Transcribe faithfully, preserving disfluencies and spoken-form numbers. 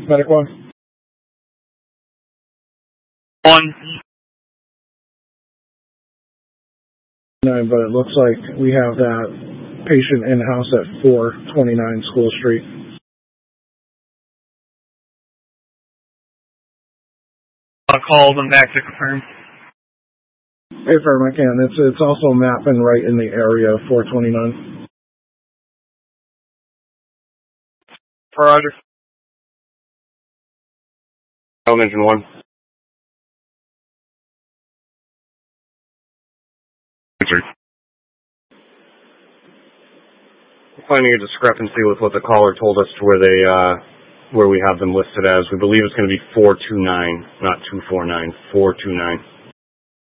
Medic one. One. Nine, but it looks like we have that patient in-house at four twenty-nine School Street. I'll call them back to confirm. Affirm, I can. It's, it's also mapping right in the area of four twenty-nine. Roger. Engine one. We're finding a discrepancy with what the caller told us to where they, uh, where we have them listed as. We believe it's going to be four two nine, not two four nine, four two nine.